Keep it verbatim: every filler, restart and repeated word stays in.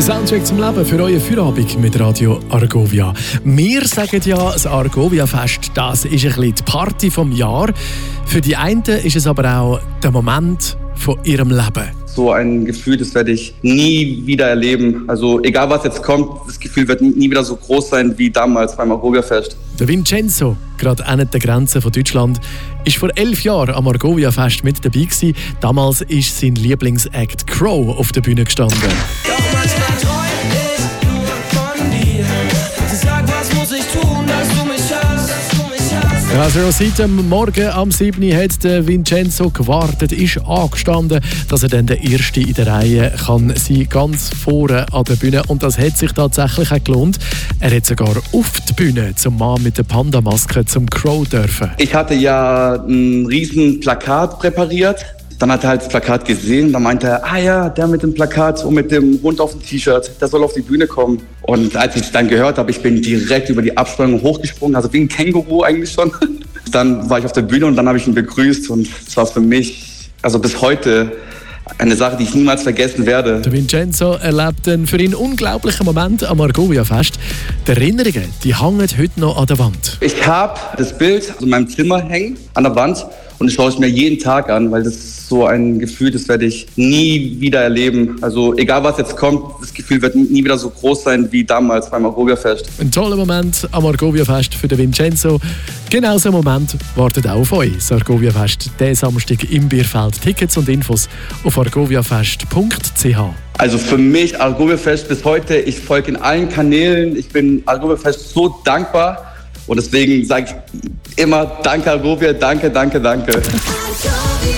Soundtrack zum Leben für euren Feierabend mit Radio Argovia. Wir sagen ja, das Argovia-Fest, das ist ein bisschen die Party vom Jahr. Für die einen ist es aber auch der Moment von ihrem Leben. So ein Gefühl, das werde ich nie wieder erleben. Also egal was jetzt kommt, das Gefühl wird nie wieder so groß sein wie damals beim Argovia-Fest. Der Vincenzo, gerade an der Grenze von Deutschland, ist vor elf Jahren am Argovia-Fest mit dabei gewesen. Damals ist sein Lieblingsact Crow auf der Bühne gestanden. Doch manchmal träum ich nur von dir. Sag, was muss ich tun, dass du mich hast, dass du mich hast. Also seit dem Morgen am sieben Uhr hat der Vincenzo gewartet, ist angestanden, dass er dann der Erste in der Reihe kann sein, ganz vorne an der Bühne. Und das hat sich tatsächlich auch gelohnt. Er hat sogar auf die Bühne zum Mann mit der Panda-Maske zum Crow dürfen. Ich hatte ja ein riesen Plakat präpariert. Dann hat er halt das Plakat gesehen, dann meinte er, ah ja, der mit dem Plakat und mit dem Hund auf dem T-Shirt, der soll auf die Bühne kommen. Und als ich es dann gehört habe, ich bin direkt über die Absperrung hochgesprungen, also wie ein Känguru eigentlich schon. Dann war ich auf der Bühne und dann habe ich ihn begrüßt und das war für mich, also bis heute, eine Sache, die ich niemals vergessen werde. Der Vincenzo erlebt einen für ihn unglaublichen Moment am Argovia-Fest. Die Erinnerungen, die hängen heute noch an der Wand. Ich habe das Bild in meinem Zimmer hängen, an der Wand. Und das schaue ich mir jeden Tag an, weil das ist so ein Gefühl, das werde ich nie wieder erleben. Also egal was jetzt kommt, das Gefühl wird nie wieder so groß sein wie damals beim Argovia-Fest. Ein toller Moment am Argovia-Fest für den Vincenzo. Genau so ein Moment wartet auch auf euch. Das Argovia-Fest diesen Samstag im Bierfeld. Tickets und Infos auf argoviafest punkt c h. Also für mich Argovia-Fest bis heute, ich folge in allen Kanälen. Ich bin Argovia-Fest so dankbar. Und deswegen sage ich immer, danke Argovia, danke, danke, danke. Argovia.